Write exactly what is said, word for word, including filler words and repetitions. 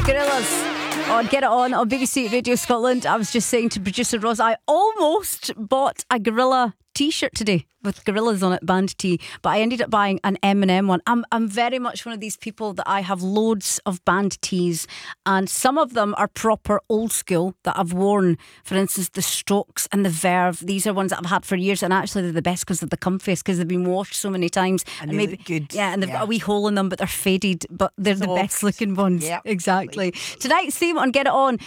Gorillaz on Get It On on B B C Radio Scotland. I was just saying to producer Ross, I almost bought a Gorilla t-shirt today with Gorillaz on it, band tee, but I ended up buying an Eminem one. I'm I'm very much one of these people that I have loads of band tees, and some of them are proper old school that I've worn. For instance, the Strokes and the Verve. These are ones that I've had for years, and actually they're the best because they're the comfiest, because they've been washed so many times, and, and they maybe look good. Yeah, and they've yeah. got a wee hole in them, but they're faded. But they're Soft. the best looking ones. Yep. Exactly. Tonight's theme on Get It On